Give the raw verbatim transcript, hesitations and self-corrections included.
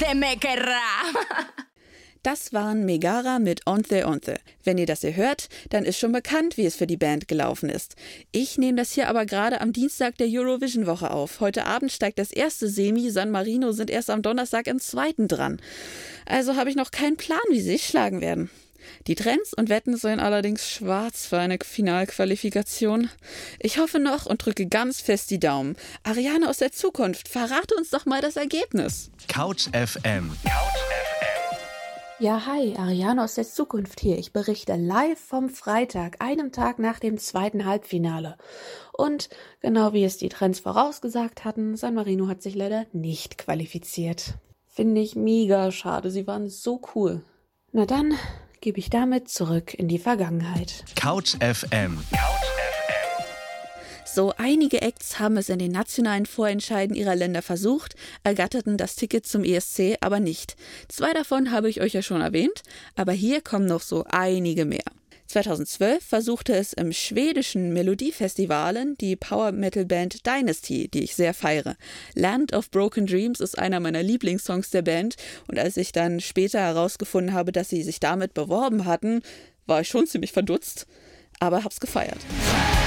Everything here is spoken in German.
se me querrá. Das waren Megara mit Onthe Onthe. Wenn ihr das hier hört, dann ist schon bekannt, wie es für die Band gelaufen ist. Ich nehme das hier aber gerade am Dienstag der Eurovision-Woche auf. Heute Abend steigt das erste Semi, San Marino sind erst am Donnerstag im zweiten dran. Also habe ich noch keinen Plan, wie sie sich schlagen werden. Die Trends und Wetten sehen allerdings schwarz für eine Finalqualifikation. Ich hoffe noch und drücke ganz fest die Daumen. Ariane aus der Zukunft, verrate uns doch mal das Ergebnis. Couch F M. Ja, hi, Ariane aus der Zukunft hier. Ich berichte live vom Freitag, einem Tag nach dem zweiten Halbfinale. Und genau wie es die Trends vorausgesagt hatten, San Marino hat sich leider nicht qualifiziert. Finde ich mega schade, sie waren so cool. Na dann gebe ich damit zurück in die Vergangenheit. Couch F M. So einige Acts haben es in den nationalen Vorentscheiden ihrer Länder versucht, ergatterten das Ticket zum E S C aber nicht. Zwei davon habe ich euch ja schon erwähnt, aber hier kommen noch so einige mehr. zweitausendzwölf versuchte es im schwedischen Melodiefestivalen die Power-Metal-Band Dynasty, die ich sehr feiere. Land of Broken Dreams ist einer meiner Lieblingssongs der Band und als ich dann später herausgefunden habe, dass sie sich damit beworben hatten, war ich schon ziemlich verdutzt, aber hab's gefeiert.